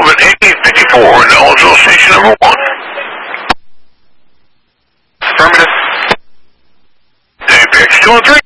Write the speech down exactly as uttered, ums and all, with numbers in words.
Summit eighty fifty-four, Nelsville Station number one. Affirmative. Apex two one three.